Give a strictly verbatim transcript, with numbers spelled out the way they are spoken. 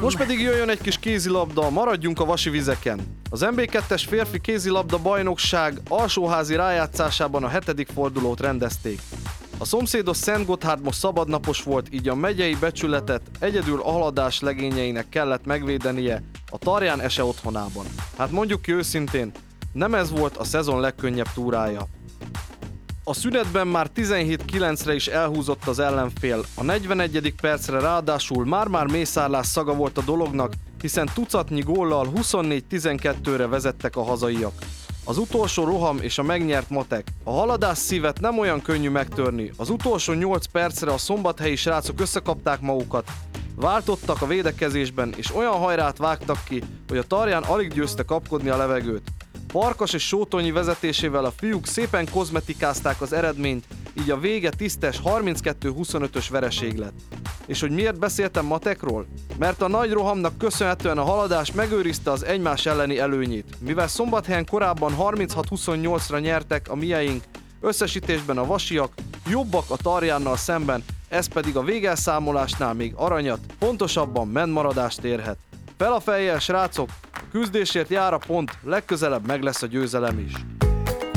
Most pedig jöjjön egy kis kézilabda, maradjunk a vasi vizeken. Az en bé kettes férfi kézilabda bajnokság alsóházi rájátszásában a hetedik fordulót rendezték. A szomszédos Szentgotthárd most szabadnapos volt, így a megyei becsületet egyedül a haladás legényeinek kellett megvédenie a Tarján Ese otthonában. Hát mondjuk ki őszintén, nem ez volt a szezon legkönnyebb túrája. A szünetben már tizenhét kilencre is elhúzott az ellenfél, a negyvenegyedik percre ráadásul már-már mészárlás szaga volt a dolognak, hiszen tucatnyi góllal huszonnégy tizenkettőre vezettek a hazaiak. Az utolsó roham és a megnyert matek. A haladás szívet nem olyan könnyű megtörni, az utolsó nyolc percre a szombathelyi srácok összekapták magukat, váltottak a védekezésben és olyan hajrát vágtak ki, hogy a Tarján alig győzte kapkodni a levegőt. Farkas és Sótonyi vezetésével a fiúk szépen kozmetikázták az eredményt, így a vége tisztes harminckettő huszonötös vereség lett. És hogy miért beszéltem matekról? Mert a nagy rohamnak köszönhetően a haladás megőrizte az egymás elleni előnyét. Mivel Szombathelyen korábban harminchat huszonnyolcra nyertek a mieink, összesítésben a vasiak jobbak a Tarjánnal szemben, ez pedig a végelszámolásnál még aranyat, pontosabban mentmaradást érhet. Fel a fejjel, srácok! A küzdésért jár a pont, legközelebb meg lesz a győzelem is.